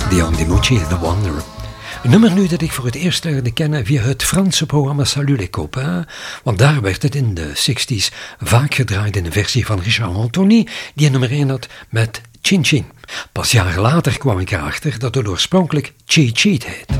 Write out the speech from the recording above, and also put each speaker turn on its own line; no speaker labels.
Dion DiMucci, The Wanderer. Een nummer nu dat ik voor het eerst leerde kennen via het Franse programma Salut les copains, want daar werd het in de 60s vaak gedraaid in een versie van Richard Anthony, die een nummer 1 had met Chin Chin. Pas jaren later kwam ik erachter dat het oorspronkelijk Cheat Cheat heet.